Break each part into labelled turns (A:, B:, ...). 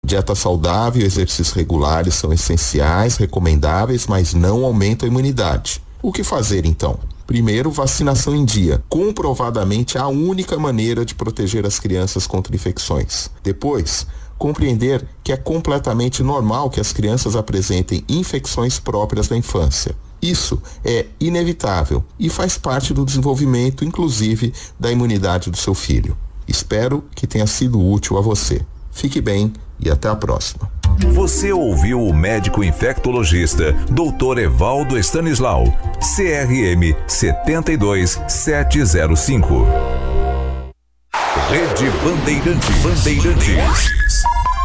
A: Dieta saudável e exercícios regulares são essenciais, recomendáveis, mas não aumentam a imunidade. O que fazer então? Primeiro, vacinação em dia, comprovadamente a única maneira de proteger as crianças contra infecções. Depois, compreender que é completamente normal que as crianças apresentem infecções próprias da infância. Isso é inevitável e faz parte do desenvolvimento, inclusive, da imunidade do seu filho. Espero que tenha sido útil a você. Fique bem e até a próxima.
B: Você ouviu o médico infectologista Dr. Evaldo Stanislau, CRM 72705. Rede Bandeirantes.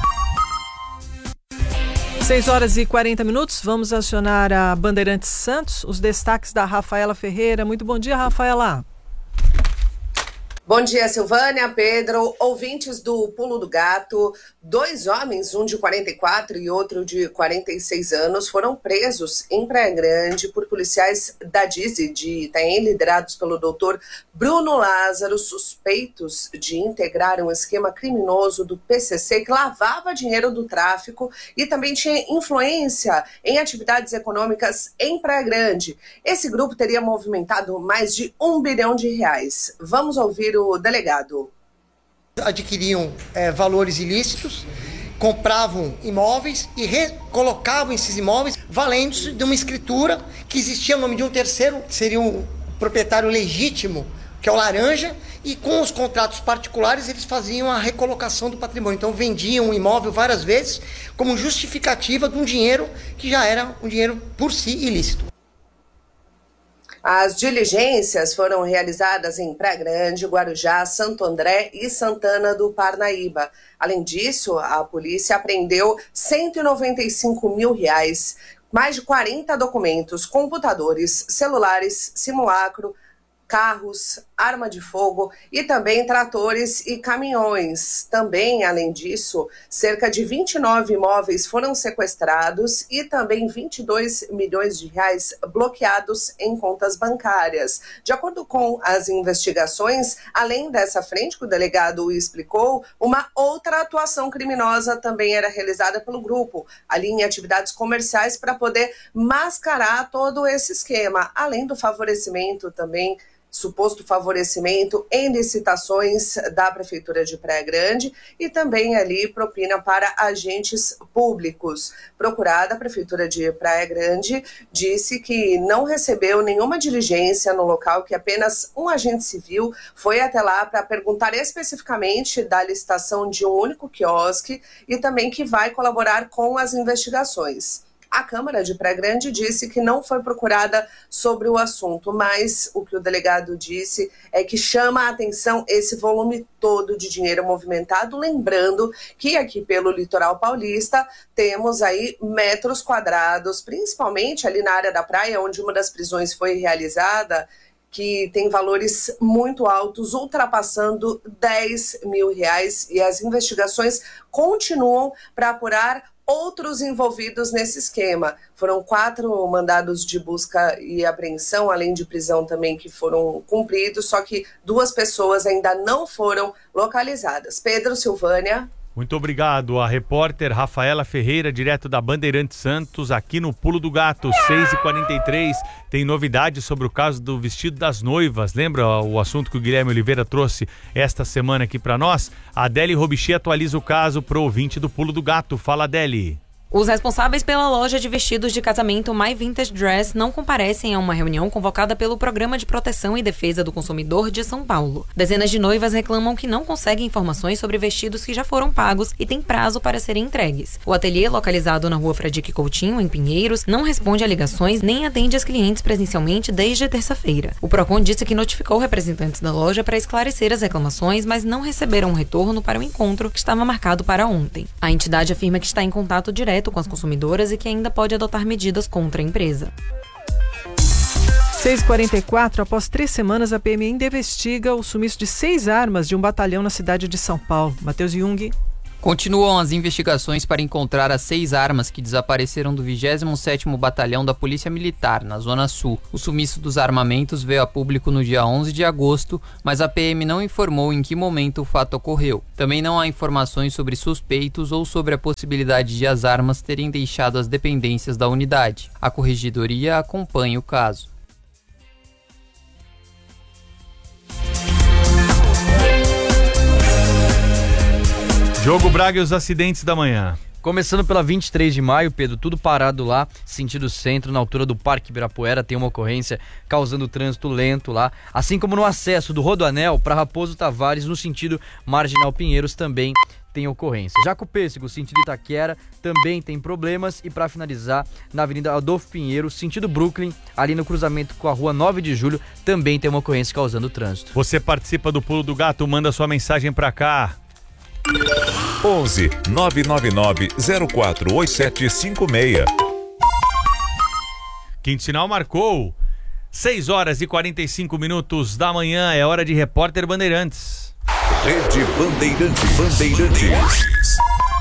C: 6h40. Vamos acionar a Bandeirantes Santos. Os destaques da Rafaela Ferreira. Muito bom dia, Rafaela.
D: Bom dia, Silvânia, Pedro, ouvintes do Pulo do Gato. 2 homens, um de 44 e outro de 46 anos, foram presos em Praia Grande por policiais da DISE de Itaém, liderados pelo doutor Bruno Lázaro, suspeitos de integrar um esquema criminoso do PCC que lavava dinheiro do tráfico e também tinha influência em atividades econômicas em Praia Grande. Esse grupo teria movimentado mais de R$1 bilhão. Vamos ouvir o delegado.
E: Adquiriam valores ilícitos, compravam imóveis e recolocavam esses imóveis valendo-se de uma escritura que existia no nome de um terceiro, que seria o proprietário legítimo, que é o Laranja, e com os contratos particulares eles faziam a recolocação do patrimônio. Então vendiam o imóvel várias vezes como justificativa de um dinheiro que já era um dinheiro por si ilícito.
D: As diligências foram realizadas em Praia Grande, Guarujá, Santo André e Santana do Parnaíba. Além disso, a polícia apreendeu R$195 mil, mais de 40 documentos, computadores, celulares, simulacro, carros, arma de fogo e também tratores e caminhões. Também, além disso, cerca de 29 imóveis foram sequestrados e também R$22 milhões bloqueados em contas bancárias. De acordo com as investigações, além dessa frente que o delegado explicou, uma outra atuação criminosa também era realizada pelo grupo, ali em atividades comerciais, para poder mascarar todo esse esquema, além do favorecimento também, suposto favorecimento em licitações da Prefeitura de Praia Grande e também ali propina para agentes públicos. Procurada, a Prefeitura de Praia Grande disse que não recebeu nenhuma diligência no local, que apenas um agente civil foi até lá para perguntar especificamente da licitação de um único quiosque e também que vai colaborar com as investigações. A Câmara de Praia Grande disse que não foi procurada sobre o assunto, mas o que o delegado disse é que chama a atenção esse volume todo de dinheiro movimentado, lembrando que aqui pelo litoral paulista temos aí metros quadrados, principalmente ali na área da praia, onde uma das prisões foi realizada, que tem valores muito altos, ultrapassando R$10 mil, e as investigações continuam para apurar outros envolvidos nesse esquema. Foram 4 mandados de busca e apreensão, além de prisão também, que foram cumpridos, só que 2 pessoas ainda não foram localizadas. Pedro, Silvânia.
F: Muito obrigado. A repórter Rafaela Ferreira, direto da Bandeirantes Santos, aqui no Pulo do Gato, 6h43. Tem novidades sobre o caso do vestido das noivas. Lembra o assunto que o Guilherme Oliveira trouxe esta semana aqui para nós? A Adele Robichi atualiza o caso pro ouvinte do Pulo do Gato. Fala, Adele.
G: Os responsáveis pela loja de vestidos de casamento My Vintage Dress não comparecem a uma reunião convocada pelo Programa de Proteção e Defesa do Consumidor de São Paulo. Dezenas de noivas reclamam que não conseguem informações sobre vestidos que já foram pagos e têm prazo para serem entregues. O ateliê, localizado na rua Fradique Coutinho, em Pinheiros, não responde a ligações nem atende as clientes presencialmente desde terça-feira. O Procon disse que notificou representantes da loja para esclarecer as reclamações, mas não receberam um retorno para o encontro que estava marcado para ontem. A entidade afirma que está em contato direto com as consumidoras e que ainda pode adotar medidas contra a empresa.
C: 6h44, após 3 semanas, a PM ainda investiga o sumiço de 6 armas de um batalhão na cidade de São Paulo. Matheus Jung.
H: Continuam as investigações para encontrar as 6 armas que desapareceram do 27º Batalhão da Polícia Militar, na Zona Sul. O sumiço dos armamentos veio a público no dia 11 de agosto, mas a PM não informou em que momento o fato ocorreu. Também não há informações sobre suspeitos ou sobre a possibilidade de as armas terem deixado as dependências da unidade. A Corregedoria acompanha o caso.
F: Diogo Braga e os acidentes da manhã.
I: Começando pela 23 de maio, Pedro, tudo parado lá, sentido centro, na altura do Parque Ibirapuera, tem uma ocorrência causando trânsito lento lá, assim como no acesso do Rodoanel para Raposo Tavares, no sentido Marginal Pinheiros, também tem ocorrência. Jaco Pêssego, sentido Itaquera, também tem problemas, e para finalizar, na Avenida Adolfo Pinheiro, sentido Brooklyn, ali no cruzamento com a Rua 9 de Julho, também tem uma ocorrência causando trânsito.
F: Você participa do Pulo do Gato, manda sua mensagem para cá.
B: 11 999 048756.
F: Quinto sinal marcou 6 horas e 45 minutos da manhã. É hora de Repórter Bandeirantes.
B: Rede Bandeirantes.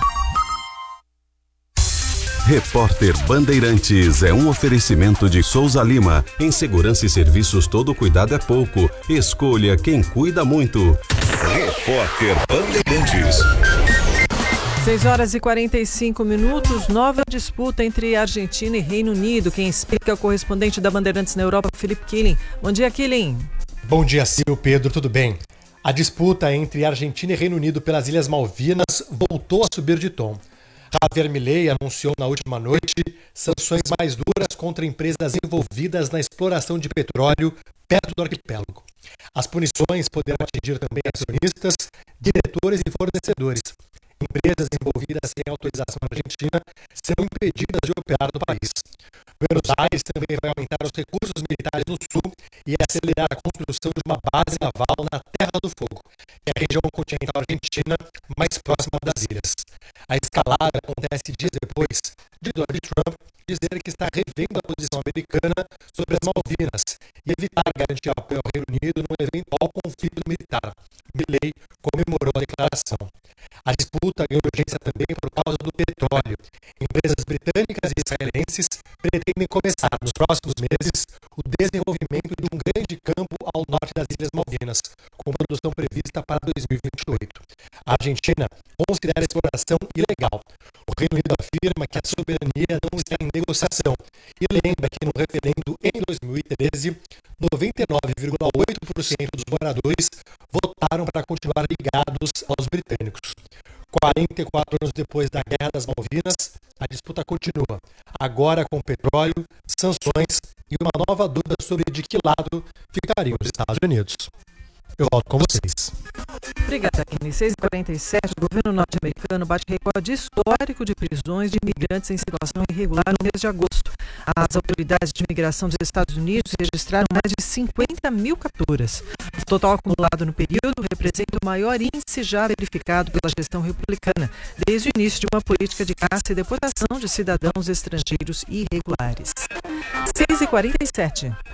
J: Repórter Bandeirantes é um oferecimento de Souza Lima. Em segurança e serviços, todo cuidado é pouco. Escolha quem cuida muito.
B: Repórter Bandeirantes.
C: 6 horas e 45 minutos, nova disputa entre Argentina e Reino Unido. Quem explica é o correspondente da Bandeirantes na Europa, Felipe Killing. Bom dia, Killing.
K: Bom dia, Sil, Pedro, tudo bem? A disputa entre Argentina e Reino Unido pelas Ilhas Malvinas voltou a subir de tom. Javier Milei anunciou na última noite sanções mais duras contra empresas envolvidas na exploração de petróleo perto do arquipélago. As punições poderão atingir também acionistas, diretores e fornecedores. Empresas envolvidas sem autorização argentina serão impedidas de operar no país. Buenos Aires também vai aumentar os recursos militares no sul e acelerar a construção de uma base naval na Terra do Fogo, que é a região continental argentina mais próxima das ilhas. A escalada acontece dias depois de Donald Trump dizer que está revendo a posição americana sobre as Malvinas e evitar garantir apoio ao Reino Unido num eventual conflito militar. Milei comemorou a declaração. A disputa ganhou urgência também por causa do petróleo. Empresas britânicas e israelenses pretendem começar nos próximos meses o desenvolvimento de um grande campo ao norte das Ilhas Malvinas, com produção prevista para 2028. A Argentina considera a exploração ilegal. O Reino Unido afirma que a soberania não está em negociação e lembra que no referendo em 2013, 99,8% dos moradores votaram para continuar ligados aos britânicos. 44 anos depois da Guerra das Malvinas, a disputa continua, agora com petróleo, sanções e uma nova dúvida sobre de que lado ficariam os Estados Unidos. Eu volto com vocês.
C: Obrigada, Kenny. 6h47, o governo norte-americano bate recorde histórico de prisões de imigrantes em situação irregular no mês de agosto. As autoridades de imigração dos Estados Unidos registraram mais de 50 mil capturas. O total acumulado no período representa o maior índice já verificado pela gestão republicana, desde o início de uma política de caça e deportação de cidadãos estrangeiros irregulares. 6h47.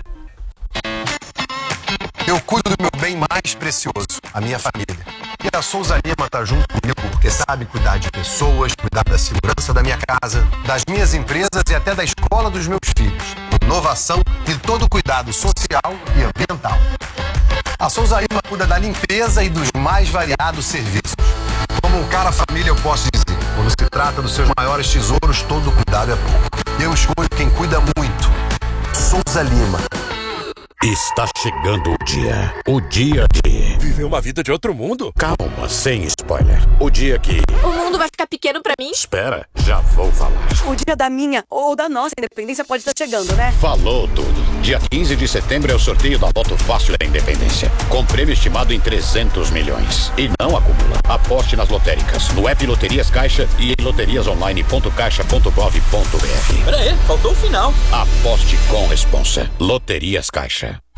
L: Eu cuido do meu bem mais precioso, a minha família. E a Souza Lima está junto comigo porque sabe cuidar de pessoas, cuidar da segurança da minha casa, das minhas empresas e até da escola dos meus filhos. Inovação e todo cuidado social e ambiental. A Souza Lima cuida da limpeza e dos mais variados serviços. Como um cara família, eu posso dizer, quando se trata dos seus maiores tesouros, todo cuidado é pouco. Eu escolho quem cuida muito. Souza Lima.
M: Está chegando o dia de...
N: Viver uma vida de outro mundo?
M: Calma, sem spoiler. O dia que...
O: O mundo vai ficar pequeno pra mim?
M: Espera, já vou falar.
O: O dia da minha ou da nossa independência pode estar chegando, né?
M: Falou tudo. Dia 15 de setembro é o sorteio da Loto Fácil da Independência, com prêmio estimado em 300 milhões. E não acumula. Aposte nas lotéricas, no app Loterias Caixa e em loteriasonline.caixa.gov.br.
N: Pera aí, faltou o final.
M: Aposte com responsa. Loterias Caixa.